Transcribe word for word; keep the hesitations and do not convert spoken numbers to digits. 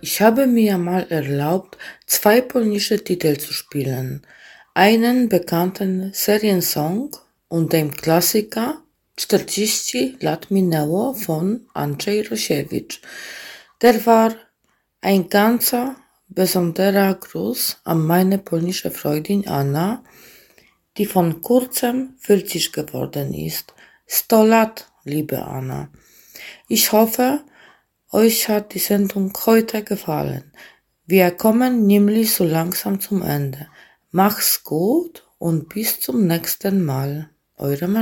Ich habe mir mal erlaubt, zwei polnische Titel zu spielen. Einen bekannten Seriensong und den Klassiker czterdzieści lat minęło von Andrzej Rosiewicz. Der war ein ganzer besonderer Gruß an meine polnische Freundin Anna, die von kurzem vierzig geworden ist. Sto lat, liebe Anna. Ich hoffe, euch hat die Sendung heute gefallen. Wir kommen nämlich so langsam zum Ende. Mach's gut und bis zum nächsten Mal. Eure